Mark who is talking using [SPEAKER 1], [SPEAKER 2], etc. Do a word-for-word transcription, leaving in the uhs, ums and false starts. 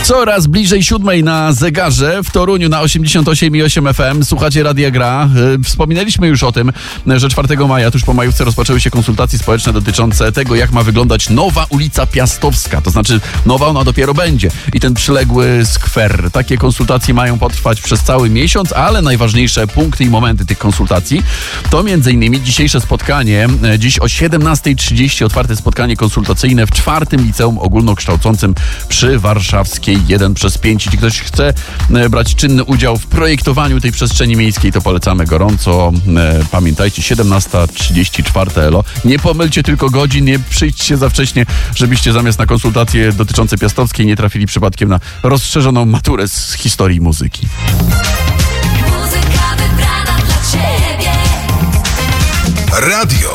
[SPEAKER 1] Coraz bliżej siódmej na zegarze w Toruniu na osiemdziesiąt osiem i osiem F M. Słuchacie Radia Gra. Wspominaliśmy już o tym, że czwartego maja, tuż po majówce, rozpoczęły się konsultacje społeczne dotyczące tego, jak ma wyglądać nowa ulica Piastowska. To znaczy nowa ona dopiero będzie. I ten przyległy skwer. Takie konsultacje mają potrwać przez cały miesiąc, ale najważniejsze punkty i momenty tych konsultacji to między innymi dzisiejsze spotkanie. Dziś o siedemnasta trzydzieści otwarte spotkanie konsultacyjne w czwartym liceum ogólnokształcącym przy Warszawskiej jeden przez pięć. Jeśli ktoś chce brać czynny udział w projektowaniu tej przestrzeni miejskiej, to polecamy gorąco. Pamiętajcie, siedemnasta trzydzieści, czwarte elo. Nie pomylcie tylko godzin, nie przyjdźcie za wcześnie, żebyście zamiast na konsultacje dotyczące Piastowskiej nie trafili przypadkiem na rozszerzoną maturę z historii muzyki.
[SPEAKER 2] Muzyka wybrana dla ciebie.
[SPEAKER 3] Radio